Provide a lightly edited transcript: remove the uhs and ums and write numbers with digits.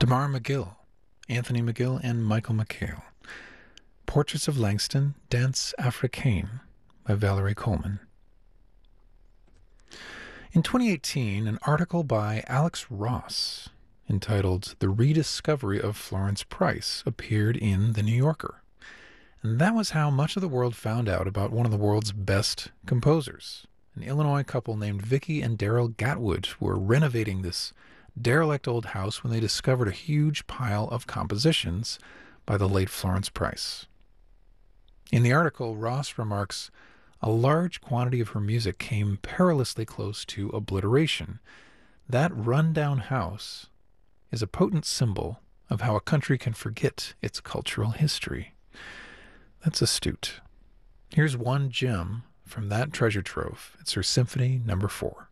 Tamara McGill, Anthony McGill, and Michael McHale. Portraits of Langston, Danse Africaine by Valerie Coleman. In 2018, an article by Alex Ross entitled The Rediscovery of Florence Price appeared in The New Yorker. And that was how much of the world found out about one of the world's best composers, an Illinois couple named Vicky and Daryl Gatwood, who were renovating this derelict old house when they discovered a huge pile of compositions by the late Florence Price. In the article, Ross remarks, a large quantity of her music came perilously close to obliteration. That run-down house is a potent symbol of how a country can forget its cultural history. That's astute. Here's one gem from that treasure trove. It's her Symphony No. 4.